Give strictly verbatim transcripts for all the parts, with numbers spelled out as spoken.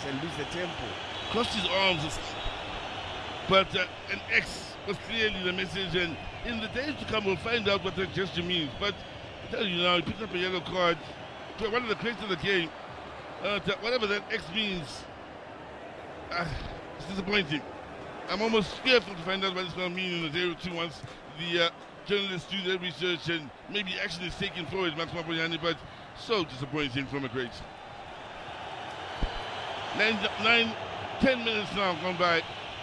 and lose the tempo. Crossed his arms, but uh, an X was clearly the message, and in the days to come we'll find out what that gesture means. But I tell you now, he picked up a yellow card to one of the creators of the game. Uh, whatever that X means, uh, it's disappointing. I'm almost fearful to find out what it's going to mean in a day or two once the uh, journalists do their research and maybe action is taken for it, Max Maponyane, but so disappointing from a crate. Nine, nine, ten minutes now gone by.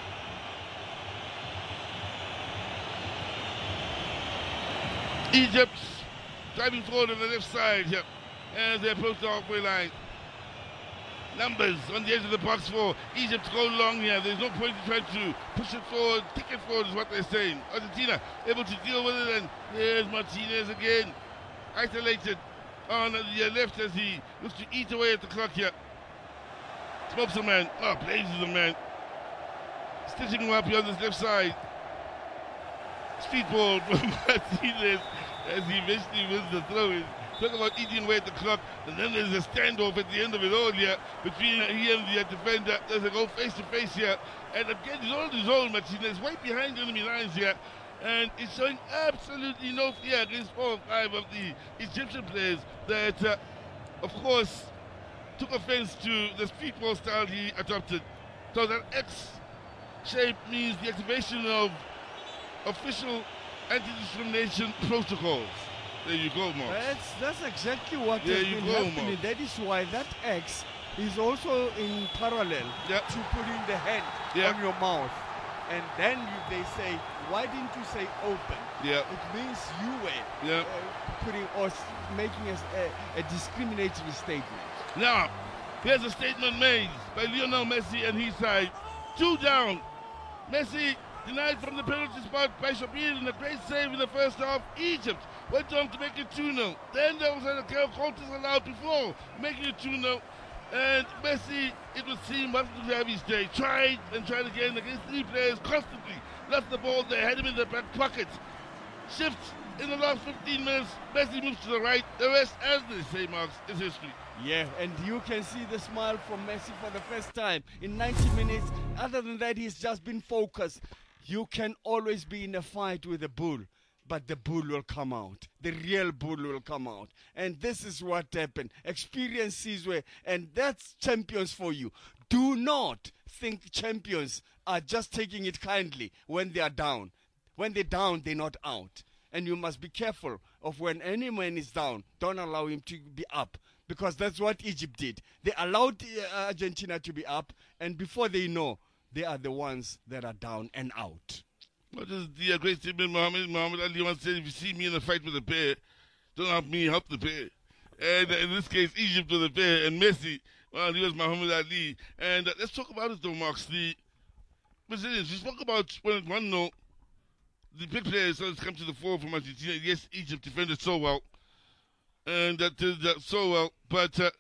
Egypt driving forward on the left side here as they approach the halfway line. Numbers on the edge of the box for Egypt to go long here. There's no point in trying to push it forward, kick it forward is what they're saying. Argentina able to deal with it, and here's Martinez again. Isolated on the left as he looks to eat away at the clock here. Smokes a man. Oh, blazes a man. Stitching him up here on this left side. Street ball from Martinez as he eventually wins the throw-in. Talk about eating away at the clock, and then there's a standoff at the end of it all here between he and the defender. There's a go face to face here, and again he's on his own. Martinez right behind enemy lines here, and he's showing absolutely no fear against four or five of the Egyptian players that, uh, of course, took offense to the street ball style he adopted. So that X shape means the activation of official anti-discrimination protocols. There you go, Mark. That's, that's exactly what there has you been go, happening. Mark. That is why that X is also in parallel yep. to putting the hand yep. on your mouth. And then you, they say, why didn't you say open? Yep. It means you were yep. uh, putting or making a, a, a discriminatory statement. Now, here's a statement made by Lionel Messi and his side. Two down. Messi denied from the penalty spot by Shabir in a great save in the first half. Egypt went on to make it two nil. Then there was a couple of quarters allowed before making it two nil. And Messi, it would seem, wasn't to have his day. Tried and tried again against three players constantly. Left the ball there, had him in the back pocket. Shift in the last fifteen minutes. Messi moves to the right. The rest, as they say, Marks, is history. Yeah, and you can see the smile from Messi for the first time in ninety minutes. Other than that, he's just been focused. You can always be in a fight with a bull, but the bull will come out. The real bull will come out. And this is what happened. Experience sees way, and that's champions for you. Do not think champions are just taking it kindly when they are down. When they're down, they're not out. And you must be careful of when any man is down, don't allow him to be up. Because that's what Egypt did. They allowed uh, Argentina to be up, and before they know, they are the ones that are down and out. What is the uh, great statement Muhammad, Muhammad Ali once said, if you see me in a fight with a bear, don't help me, help the bear. And uh, in this case, Egypt was a bear, and Messi, well, he was Muhammad Ali. And uh, let's talk about it though, Marks. The Brazilians, we spoke about when it one nil, the big players started to come to the fore from Argentina. Yes, Egypt defended so well, and that did that so well, but uh,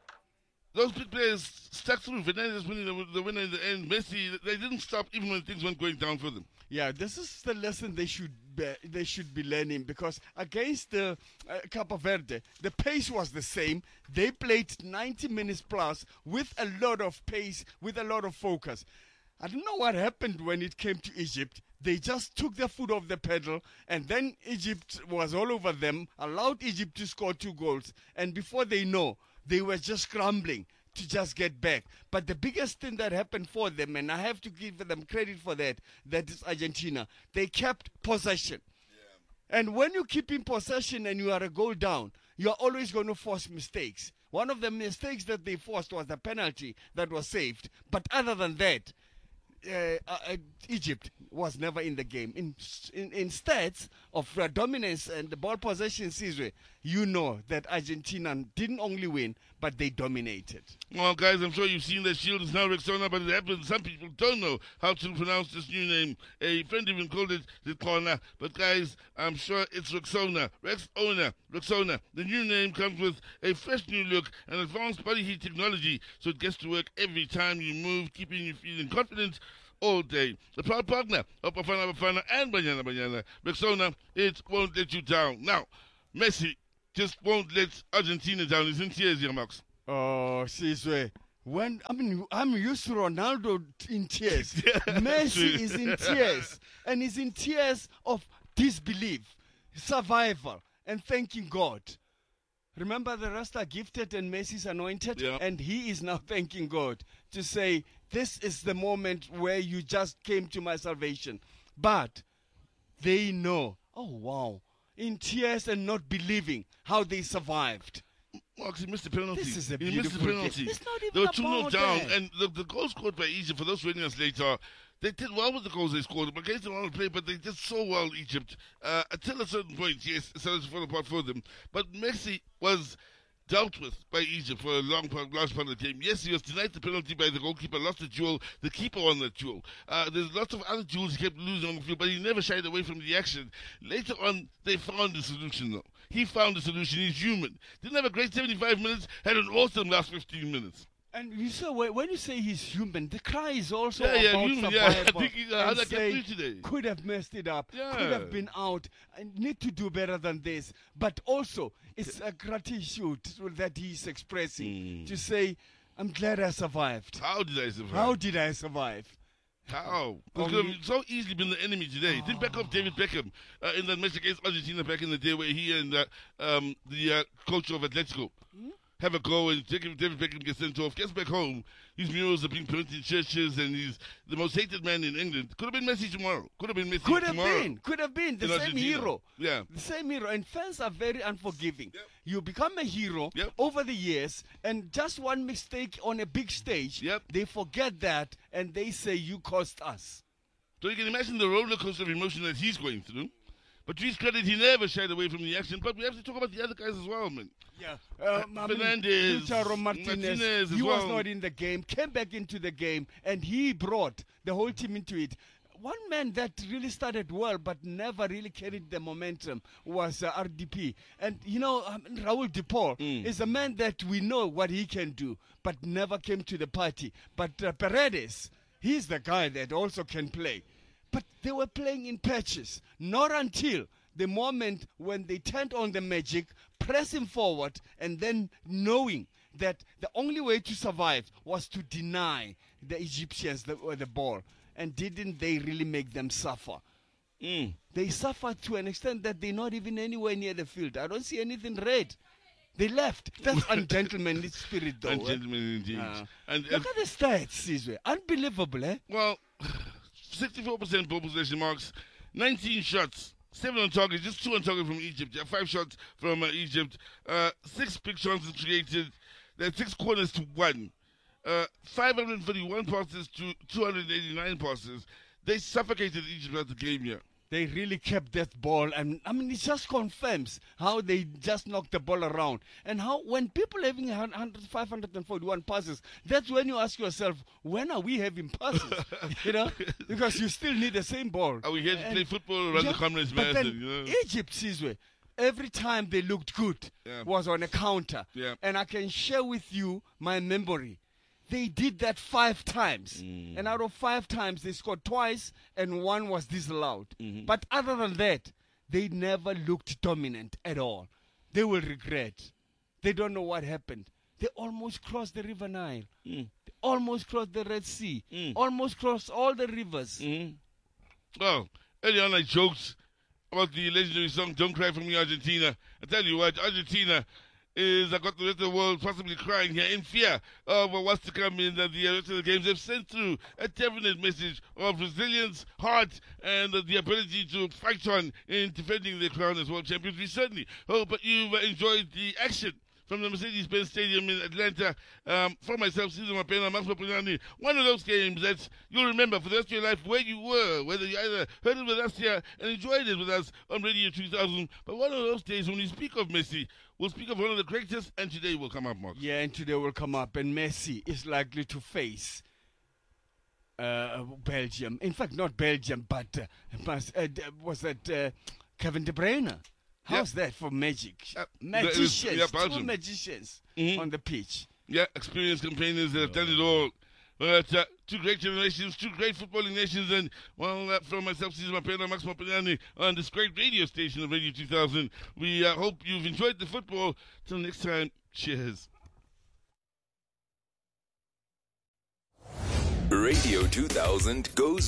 those big players stuck through. Fernandez winning the, the winner in the end. Messi, they didn't stop even when things weren't going down for them. Yeah, this is the lesson they should be, they should be learning, because against the uh, Cape Verde, the pace was the same. They played ninety minutes plus with a lot of pace, with a lot of focus. I don't know what happened when it came to Egypt. They just took their foot off the pedal, and then Egypt was all over them, allowed Egypt to score two goals, and before they know, they were just scrambling to just get back. But the biggest thing that happened for them, and I have to give them credit for that, that is Argentina. They kept possession. Yeah. And when you keep in possession and you are a goal down, you are always going to force mistakes. One of the mistakes that they forced was the penalty that was saved. But other than that, uh, uh, Egypt was never in the game. In in, in stats of uh, dominance and the ball possession, Sizwe, you know that Argentina didn't only win, but they dominated. Well, guys, I'm sure you've seen the shield is now Rexona, but it happens. Some people don't know how to pronounce this new name. A friend even called it the corner, but guys, I'm sure it's Rexona. Rexona, Rexona. The new name comes with a fresh new look and advanced body heat technology, so it gets to work every time you move, keeping you feeling confident all day. The proud partner of Bafana Bafana and Banyana Banyana. Rexona, it won't let you down. Now, Messi just won't let Argentina down. He's in tears here, Max. Oh, Sizwe, when I mean I'm used to Ronaldo in tears. Yeah, Messi true. is in tears, and he's in tears of disbelief, survival, and thanking God. Remember, the rest are gifted and Messi's anointed, Yeah. and he is now thanking God to say, this is the moment where you just came to my salvation. But they know, oh wow, in tears and not believing how they survived. Marks, he missed the penalty. This is a he missed the beautiful penalty. game. It's not even They were two nil about down, that. and the, the goals scored by Egypt, for those joining us later, they did well with the goals they scored. But against the Ronald play, but they did so well, Egypt. Uh, until a certain point, yes, it started to fall apart for them. But Messi was dealt with by Egypt for a long part, large part of the game. Yes, he was denied the penalty by the goalkeeper, lost the duel, the keeper won that duel. Uh, there's lots of other duels he kept losing on the field, but he never shied away from the action. Later on, they found the solution, though. He found the solution. He's human. Didn't have a great seventy-five minutes, had an awesome last fifteen minutes. And you say, when when you say he's human, the cry is also Yeah, yeah, about human, yeah. survival. I think he- uh, how and that get say, through today. could have messed it up, Yeah. could have been out, I need to do better than this. But also, it's a gratitude that he's expressing Mm. to say, I'm glad I survived. How did I survive? How did I survive? How? It Only- could have so easily been the enemy today. Think back of David Beckham uh, in that match against Argentina back in the day, where he and uh, um, the uh, coach of Atletico have a go, and David Beckham gets sent off, gets back home. His murals are being printed in churches, and he's the most hated man in England. Could have been Messi tomorrow. Could have been Messi Could have tomorrow. been, could have been the In same Argentina. hero. Yeah. The same hero. And fans are very unforgiving. Yep. You become a hero Yep. over the years, and just one mistake on a big stage, Yep. they forget that, and they say, you cost us. So you can imagine the roller coaster of emotion that he's going through. But to his credit, he never shied away from the action. But we have to talk about the other guys as well, man. Yeah, um, I mean, Fernandes, Lautaro Martinez, Martinez as he was well. not in the game, came back into the game, and he brought the whole team into it. One man that really started well but never really carried the momentum was uh, R D P. And, you know, um, Raul De Paul Mm. is a man that we know what he can do, but never came to the party. But uh, Paredes, he's the guy that also can play. But they were playing in patches, not until the moment when they turned on the magic, pressing forward, and then knowing that the only way to survive was to deny the Egyptians the, uh, the ball. And didn't they really make them suffer? Mm. They suffered to an extent that they're not even anywhere near the field. I don't see anything red. They left. That's ungentlemanly spirit, though. And eh? gentlemen, indeed. Uh, and, Look and at the stats, Sizwe. Unbelievable, eh? well, sixty-four percent ball possession marks, nineteen shots, seven on target, just two on target from Egypt. Yeah, five shots from uh, Egypt, uh, six big chances created, there six corners to one, uh, five hundred forty-one passes to two hundred eighty-nine passes. They suffocated Egypt at the game here. They really kept that ball, and I mean, it just confirms how they just knocked the ball around, and how when people having one hundred, five hundred forty-one passes, that's when you ask yourself, when are we having passes? You know, because you still need the same ball. Are we here to And- play football around Yeah, the Comrades but Marathon? then You know? Egypt, Sizwe, every time they looked good Yeah. was on a counter, Yeah. and I can share with you my memory. They did that five times. Mm. And out of five times, they scored twice, and one was disallowed. Mhm. But other than that, they never looked dominant at all. They will regret. They don't know what happened. They almost crossed the River Nile. Mm. They almost crossed the Red Sea. Mm. Almost crossed all the rivers. Mm-hmm. Well, earlier on I joked about the legendary song Don't Cry For Me Argentina. I tell you what, Argentina is, I got the rest of the world possibly crying here in fear of what's to come in the, the rest of the games. They've sent through a definite message of resilience, heart, and uh, the ability to fight on in defending their crown as world champions. We certainly hope that you've uh, enjoyed the action from the Mercedes-Benz Stadium in Atlanta. Um, for myself, Cesar Mapena, Max Mapinani, one of those games that you'll remember for the rest of your life where you were, whether you either heard it with us here and enjoyed it with us on Radio two thousand. But one of those days when we speak of Messi, we'll speak of one of the greatest, and today will come up, Mark. Yeah, and today will come up, and Messi is likely to face uh, Belgium. In fact, not Belgium, but uh, mas- uh, d- was that uh, Kevin De Bruyne? How's that for magic? Uh, magicians, that is- yeah, two Belgium. magicians Mhm. on the pitch. Yeah, experienced campaigners that have done it all. But uh, two great generations, two great footballing nations, and well, uh, from myself, Cesar Mapena, Max Mapinani, on this great radio station of Radio two thousand, we uh, hope you've enjoyed the football. Till next time, cheers. Radio two thousand goes